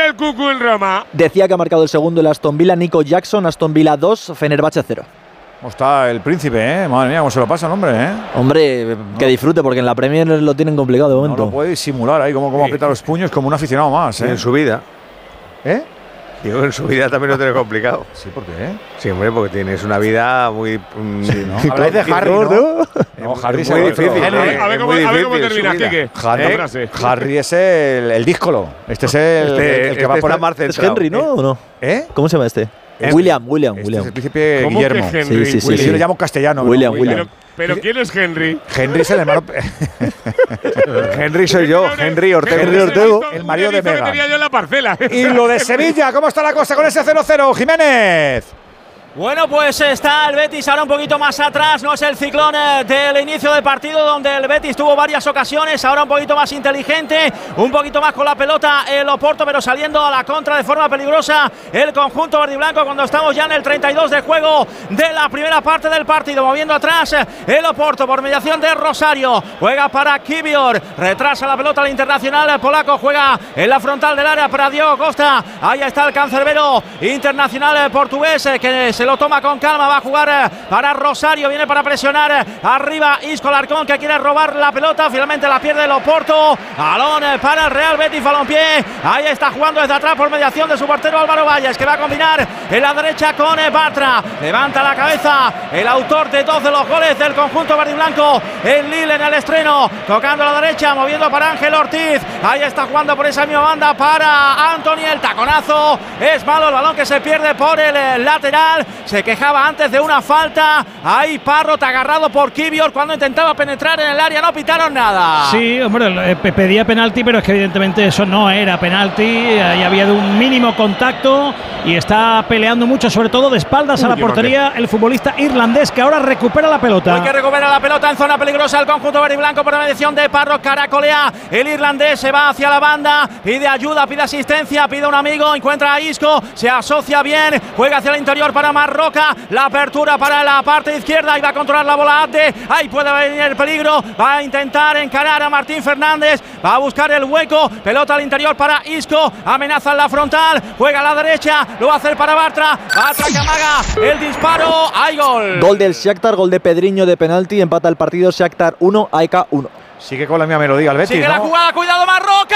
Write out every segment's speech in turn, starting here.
el cucu en Roma. Decía que ha marcado el segundo el Aston Villa, Nico Jackson, Aston Villa 2, Fenerbahce 0. ¿Cómo está el príncipe, Madre mía, cómo se lo pasa el hombre, Hombre, que disfrute, porque en la Premier lo tienen complicado de momento. No lo puede disimular ahí, como aprieta los puños como un aficionado más, En su vida. Digo, en su vida también lo tiene complicado. Sí, ¿por qué? Sí, hombre, porque tienes una vida muy… Sí, ¿no? Habláis de Harry, ¿no? No, Harry es muy difícil. A ver cómo termina, Quique. Harry es el díscolo. Este es el que va por más ¿Es Henry, no? ¿O no? ¿Cómo se llama este? William. Este es el príncipe ¿Cómo Guillermo. que Henry? Sí. Yo le llamo castellano. William. ¿Pero quién es Henry? Henry es el hermano… Henry soy yo, Henry Ortego. El marido de Mega. Que tenía yo en la parcela. Y lo de Sevilla, ¿cómo está la cosa con ese 0-0, Jiménez? Bueno, pues está el Betis ahora un poquito más atrás, no es el ciclón del inicio del partido donde el Betis tuvo varias ocasiones, ahora un poquito más inteligente, un poquito más con la pelota el Oporto, pero saliendo a la contra de forma peligrosa el conjunto verdiblanco cuando estamos ya en el 32 de juego de la primera parte del partido, moviendo atrás el Oporto por mediación de Rosario, juega para Kivior, retrasa la pelota al internacional polaco, juega en la frontal del área para Diogo Costa, ahí está el cancerbero internacional portugués que se lo toma con calma, va a jugar para Rosario, viene para presionar arriba Isco Larcón que quiere robar la pelota, finalmente la pierde el Oporto, balón para el Real Betis Balompié, ahí está jugando desde atrás por mediación de su portero Álvaro Valles que va a combinar en la derecha con Bartra, levanta la cabeza el autor de 2 de los goles del conjunto verdiblanco, el Lille en el estreno, tocando a la derecha, moviendo para Ángel Ortiz, ahí está jugando por esa misma banda para Antony, el taconazo, es malo el balón que se pierde por el lateral, se quejaba antes de una falta, ahí Parrot agarrado por Kivior cuando intentaba penetrar en el área, no pitaron nada. Sí, hombre, pedía penalti, pero es que evidentemente eso no era penalti, ahí había de un mínimo contacto y está peleando mucho, sobre todo de espaldas a la portería el futbolista irlandés que ahora recupera la pelota. Hay que recuperar la pelota en zona peligrosa el conjunto verde y blanco por mediación de Parrot, caracolea el irlandés, se va hacia la banda, pide ayuda, pide asistencia, pide un amigo, encuentra a Isco, se asocia bien, juega hacia el interior para Marroca, la apertura para la parte izquierda, y va a controlar la bola Abde, ahí puede venir el peligro, va a intentar encarar a Martín Fernández, va a buscar el hueco, pelota al interior para Isco, amenaza en la frontal, juega a la derecha, lo va a hacer para Bartra que amaga el disparo, hay gol. Gol del Shakhtar, gol de Pedriño de penalti, empata el partido Shakhtar 1, AEK 1. Sigue con la misma melodía el Betis, sigue ¿no? la jugada, cuidado Marroca,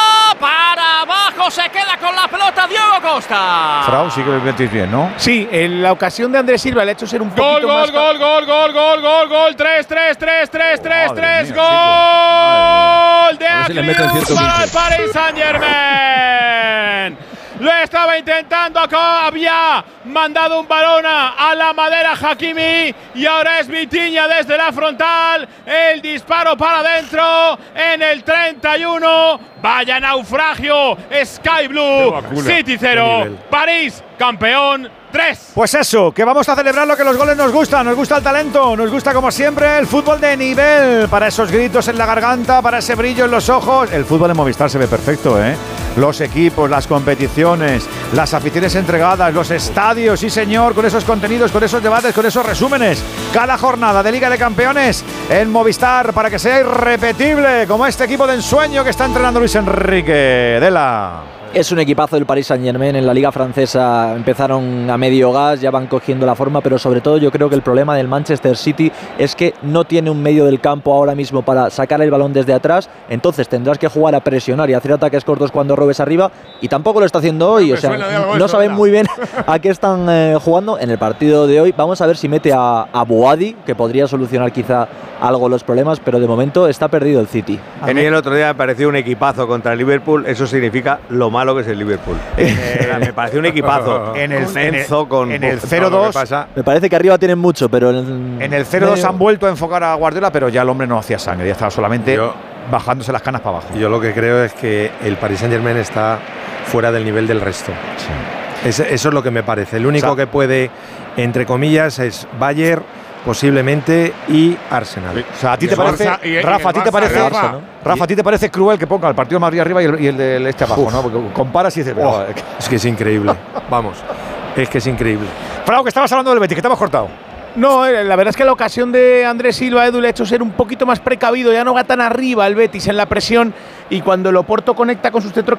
para abajo, se queda con la pelota Diogo Costa. Frau, sigue el Betis bien, ¿no? Sí, en la ocasión de Andrés Silva le ha hecho ser un poquito más… Gol, 3, gol de Aguilera para el Paris Saint-Germain. Lo estaba intentando acá, había mandado un balón a la madera Hakimi y ahora es Vitinha desde la frontal, el disparo para adentro en el 31, vaya naufragio, Sky Blue, City 0, París campeón 3. Pues eso, que vamos a celebrar lo que los goles nos gusta el talento, nos gusta como siempre el fútbol de nivel, para esos gritos en la garganta, para ese brillo en los ojos, el fútbol en Movistar se ve perfecto, los equipos, las competiciones, las aficiones entregadas, los estadios, sí señor, con esos contenidos, con esos debates, con esos resúmenes, cada jornada de Liga de Campeones en Movistar para que sea irrepetible, como este equipo de ensueño que está entrenando Luis Enrique Dela. Es un equipazo del Paris Saint-Germain en la Liga Francesa, empezaron a medio gas, ya van cogiendo la forma, pero sobre todo yo creo que el problema del Manchester City es que no tiene un medio del campo ahora mismo para sacar el balón desde atrás, entonces tendrás que jugar a presionar y hacer ataques cortos cuando robes arriba, y tampoco lo está haciendo hoy, o sea, no saben muy bien a qué están jugando en el partido de hoy. Vamos a ver si mete a Boadi, que podría solucionar quizá algo los problemas, pero de momento está perdido el City. A mí el otro día me pareció un equipazo contra el Liverpool, eso significa lo malo que es el Liverpool. Me pareció un equipazo. En el 0-2 me parece que arriba tienen mucho, pero en el 0-2 han vuelto a enfocar a Guardiola, pero ya el hombre no hacía sangre, ya estaba solamente bajándose las canas para abajo. Yo lo que creo es que el Paris Saint-Germain está fuera del nivel del resto. Sí. Eso es lo que me parece. El único que puede, entre comillas, es Bayern, posiblemente, y Arsenal. O sea, ¿a ti te parece, Rafa, a ti te parece cruel que ponga el partido de Madrid arriba y el del este abajo, ¿no? Porque comparas y dices, es que es increíble. Vamos, es que es increíble. Frau, que estabas hablando del Betis, que te hemos cortado. No, la verdad es que la ocasión de Andrés Silva, Edu, le ha hecho ser un poquito más precavido, ya no va tan arriba el Betis en la presión, y cuando el Oporto conecta con sus centros